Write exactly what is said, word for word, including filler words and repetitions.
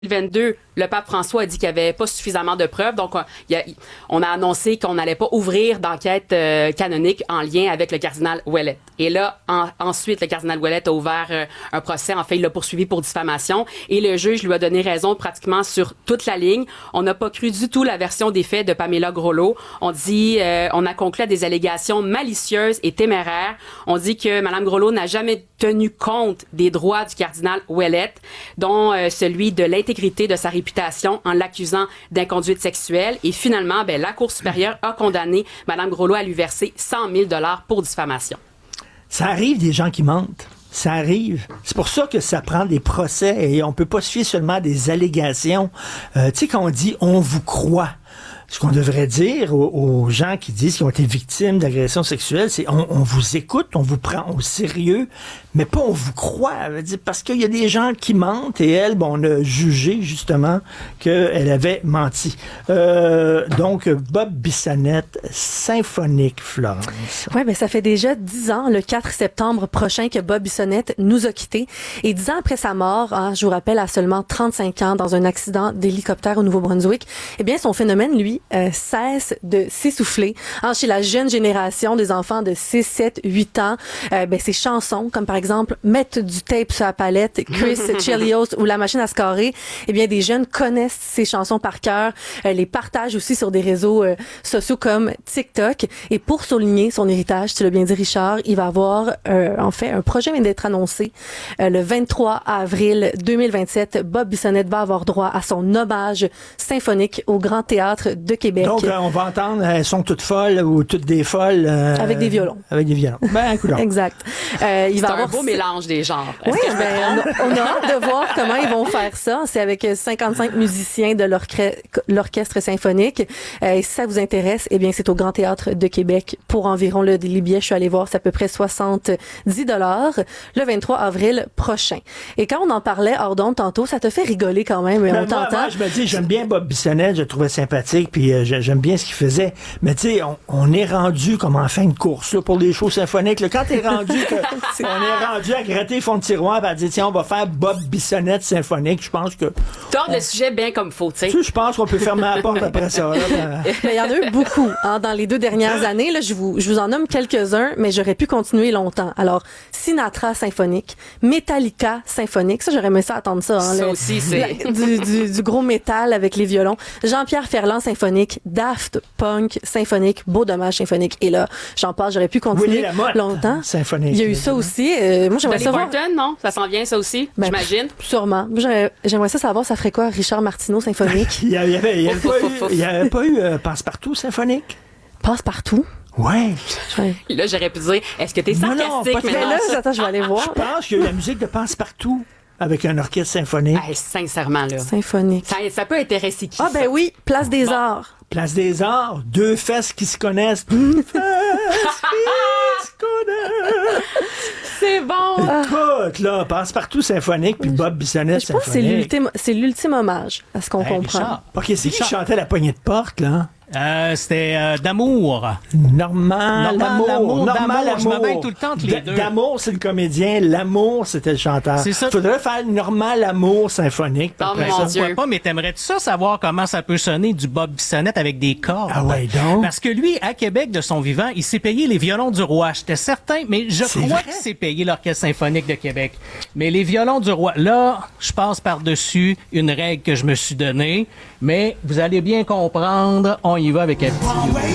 vingt-deux, le pape François a dit qu'il n'y avait pas suffisamment de preuves. Donc, on, il a, on a annoncé qu'on n'allait pas ouvrir d'enquête euh, canonique en lien avec le cardinal Ouellet. Et là, en, ensuite, le cardinal Ouellet a ouvert euh, un procès. En fait, il l'a poursuivi pour diffamation. Et le juge lui a donné raison pratiquement sur toute la ligne. On n'a pas cru du tout la version des faits de Pamela Groslo. On dit, euh, on a conclu à des allégations malicieuses et téméraires. On dit que Mme Groslo n'a jamais tenu compte des droits du cardinal Ouellet, dont euh, celui de l'intégrité de sa réputation en l'accusant d'inconduite sexuelle. Et finalement, ben, la Cour supérieure a condamné Mme Groslo à lui verser cent mille dollars pour diffamation. Ça arrive des gens qui mentent. Ça arrive. C'est pour ça que ça prend des procès et on peut pas se fier seulement à des allégations. Euh, tu sais, quand on dit « on vous croit », ce qu'on devrait dire aux, aux gens qui disent qu'ils ont été victimes d'agressions sexuelles, c'est on, on vous écoute, on vous prend au sérieux, mais pas on vous croit. Parce qu'il y a des gens qui mentent et elle, bon, on a jugé justement qu'elle avait menti. Euh, donc, Bob Bissonnette, symphonique, Florence. Oui, ben ça fait déjà dix ans, le quatre septembre prochain, que Bob Bissonnette nous a quittés. Et dix ans après sa mort, hein, je vous rappelle, à seulement trente-cinq ans, dans un accident d'hélicoptère au Nouveau-Brunswick, eh bien, son phénomène, lui, Euh, cesse de s'essouffler. Hein, chez la jeune génération des enfants de six, sept, huit ans, euh, ben, ces chansons, comme par exemple Mettre du tape sur la palette, Chris Chelios ou La machine à scorer, eh bien, des jeunes connaissent ces chansons par cœur, euh, les partagent aussi sur des réseaux euh, sociaux comme TikTok. Et pour souligner son héritage, tu l'as bien dit, Richard, il va avoir, euh, en fait, un projet vient d'être annoncé. Euh, le vingt-trois avril deux mille vingt-sept, Bob Bissonnette va avoir droit à son hommage symphonique au Grand Théâtre de Québec. Donc, euh, on va entendre, elles sont toutes folles ou toutes des folles. Euh, avec des violons. Avec des violons. Ben, coudonc. Exact. Euh, il C'est va un avoir beau mélange des genres. Oui, ben, on, a, on a hâte de voir comment ils vont faire ça. C'est avec cinquante-cinq musiciens de l'orchestre symphonique. Euh, et si ça vous intéresse, eh bien, c'est au Grand Théâtre de Québec pour environ, là, les billets, je suis allée voir, c'est à peu près soixante-dix dollars le vingt-trois avril prochain. Et quand on en parlait hors d'onde tantôt, ça te fait rigoler quand même, mais ben on moi, t'entend. Moi, je me dis, j'aime bien Bob Bissonnette, je le trouvais sympathique, puis euh, j'aime bien ce qu'il faisait. Mais tu sais, on, on est rendu comme en fin de course là, pour les shows symphoniques. Là. Quand t'es rendu, que, on est rendu à gratter le fond de tiroir et à dire, tiens, on va faire Bob Bissonnette symphonique, je pense que... Tord on... le sujet bien comme faut, tu sais. Je pense qu'on peut fermer la porte après ça. Là, ben... Mais il y en a eu beaucoup hein, dans les deux dernières années. Là, je vous, je vous en nomme quelques-uns, mais j'aurais pu continuer longtemps. Alors, Sinatra symphonique, Metallica symphonique, ça j'aurais aimé ça attendre ça. Hein, ça le, aussi, c'est... La, du, du, du gros métal avec les violons. Jean-Pierre Ferland symphonique, Daft Punk symphonique, Beau Dommage symphonique. Et là, j'en passe, j'aurais pu continuer longtemps. Symphonique. Il y a eu ça aussi. Euh, moi, j'aimerais Dolly savoir... Parton, non? Ça s'en vient, ça aussi, ben, j'imagine. Sûrement. Moi, j'aimerais, j'aimerais ça savoir, ça ferait quoi, Richard Martineau symphonique? Il y avait, il y avait pas eu, il y avait pas eu euh, Passe-Partout symphonique? Passe-Partout? Ouais. ouais. Là, j'aurais pu dire, est-ce que t'es sarcastique? Non, non, mais là, attends, je vais aller voir. Je pense qu'il y a eu la musique de Passe-Partout avec un orchestre symphonique. Hey, sincèrement, là. Symphonique. Ça, ça peut intéresser qui? Ah, ben ça? oui, Place des bon. Arts. Place des Arts, deux fesses qui se connaissent. Deux fesses qui se connaissent. C'est bon. Écoute, là, Passe-Partout symphonique, puis Bob Bissonnette je pense symphonique. Je pense que c'est l'ultime hommage à ce qu'on hey, comprend. Richard. OK, c'est qui qui chantait la poignée de porte, là? Euh, c'était euh, d'amour. Normand, l'amour. L'amour, Normand, l'amour. Je me baigne tout le temps entre les deux. D'amour, c'est le comédien. L'amour, c'était le chanteur. C'est ça. Faudrait faire Normand, l'amour symphonique. Oh mon Dieu. Pourquoi pas, mais t'aimerais-tu ça savoir comment ça peut sonner du Bob Bissonnette avec des cordes? Ah ouais, donc? Parce que lui, à Québec, de son vivant, il s'est payé les violons du roi. J'étais certain, mais je c'est crois vrai? qu'il s'est payé l'Orchestre symphonique de Québec. Mais les violons du roi, là, je passe par-dessus une règle que je me suis donnée. Mais vous allez bien comprendre, on y va avec un petit...